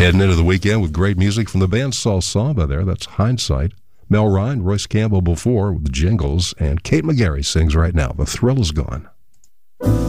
Heading into the weekend with great music from the band Saw Samba there. That's Hindsight. Mel Ryan, Royce Campbell before with Jingles, and Kate McGarry sings right now. The Thrill Is Gone.